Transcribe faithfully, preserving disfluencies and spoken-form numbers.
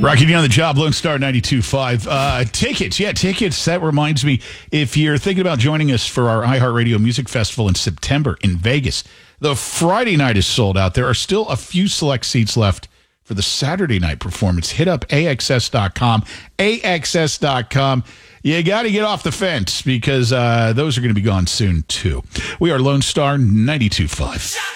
Rocking you on the job, Lone Star ninety-two point five. Uh, tickets, yeah, tickets. That reminds me, if you're thinking about joining us for our iHeartRadio Music Festival in September in Vegas, the Friday night is sold out. There are still a few select seats left for the Saturday night performance. Hit up A X S dot com. A X S dot com. You got to get off the fence because uh, those are going to be gone soon, too. We are Lone Star ninety-two point five.